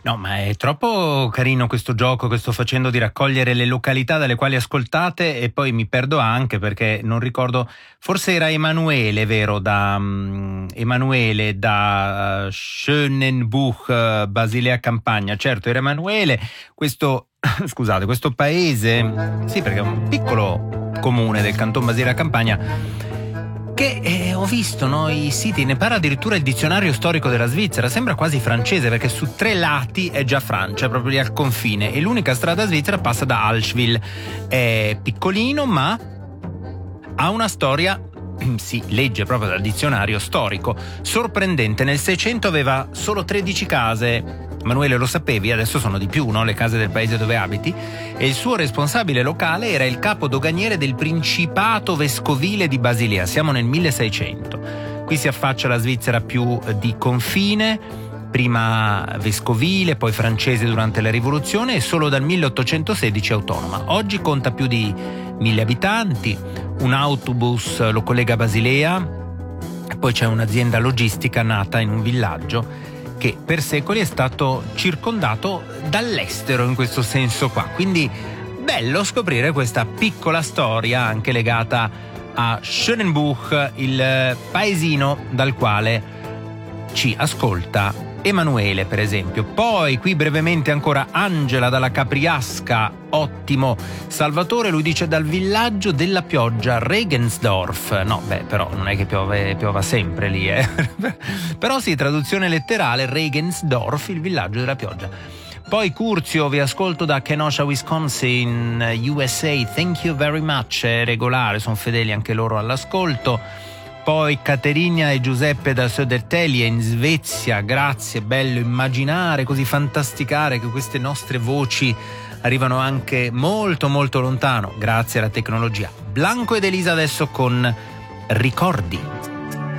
No, ma è troppo carino questo gioco che sto facendo di raccogliere le località dalle quali ascoltate, e poi mi perdo anche perché non ricordo, forse era Emanuele, vero? Emanuele da Schönenbuch, Basilea Campagna. Certo, era Emanuele, questo scusate, questo paese, sì, perché è un piccolo comune del Canton Basilea Campagna, che ho visto, no, i siti, ne parla addirittura il dizionario storico della Svizzera. Sembra quasi francese perché su 3 lati è già Francia, proprio lì al confine, e l'unica strada svizzera passa da Allschwil. È piccolino ma ha una storia, si legge proprio dal dizionario storico, sorprendente. Nel 600 aveva solo 13 case. Emanuele, lo sapevi? Adesso sono di più, no? Le case del paese dove abiti. E il suo responsabile locale era il capo doganiere del Principato Vescovile di Basilea. Siamo nel 1600. Qui si affaccia la Svizzera più di confine, prima vescovile, poi francese durante la rivoluzione, e solo dal 1816 autonoma. Oggi conta più di 1000 abitanti, un autobus lo collega a Basilea, e poi c'è un'azienda logistica nata in un villaggio che per secoli è stato circondato dall'estero in questo senso qua. Quindi bello scoprire questa piccola storia anche legata a Schönenbuch, il paesino dal quale ci ascolta Emanuele, per esempio. Poi qui brevemente ancora Angela dalla Capriasca, ottimo. Salvatore, lui dice dal villaggio della pioggia, Regensdorf. No, però non è che piova sempre lì, Però sì, traduzione letterale, Regensdorf, il villaggio della pioggia. Poi Curzio, vi ascolto da Kenosha, Wisconsin, USA, thank you very much. È regolare, sono fedeli anche loro all'ascolto. Poi Caterina e Giuseppe da Södertälje in Svezia, grazie, bello immaginare, così fantasticare che queste nostre voci arrivano anche molto molto lontano, grazie alla tecnologia. Blanco ed Elisa adesso con Ricordi.